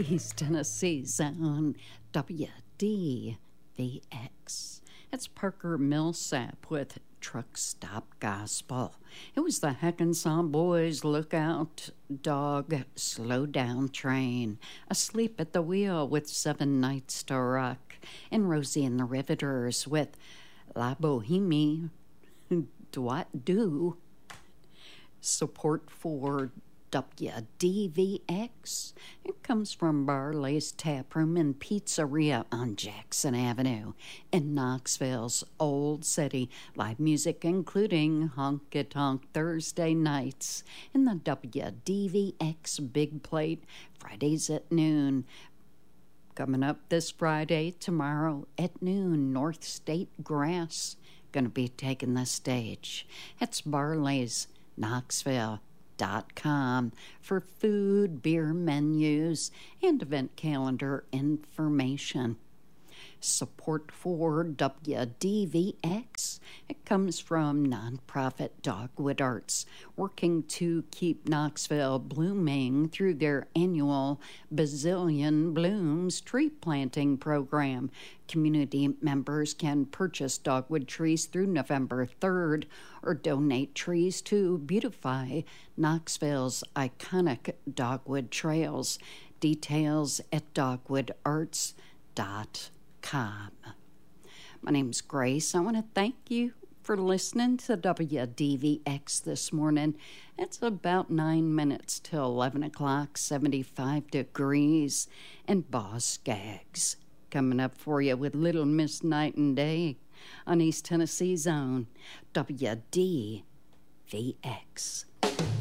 East Tennessee Zone, WDVX. It's Parker Millsap with Truck Stop Gospel. It was the Hackensaw Boys Lookout Dog Slow Down Train, Asleep at the Wheel with 7 Nights to Rock, and Rosie and the Riveters with La Boheme Doit Do. Support for WDVX. It comes from Barley's Taproom and Pizzeria on Jackson Avenue in Knoxville's Old City. Live music including Honky Tonk Thursday nights in the WDVX Big Plate Fridays at noon. Coming up this Friday, tomorrow at noon, North State Grass going to be taking the stage. It's Barley's Knoxville.com for food, beer menus, and event calendar information. Support for WDVX. It comes from nonprofit Dogwood Arts, working to keep Knoxville blooming through their annual Bazillion Blooms tree planting program. Community members can purchase dogwood trees through November 3rd or donate trees to beautify Knoxville's iconic dogwood trails. Details at dogwoodarts.com. My name's Grace. I want to thank you for listening to WDVX this morning. It's about 9 minutes till 11 o'clock, 75 degrees, and Boss Skaggs coming up for you with Little Miss Night and Day on East Tennessee Zone, WDVX.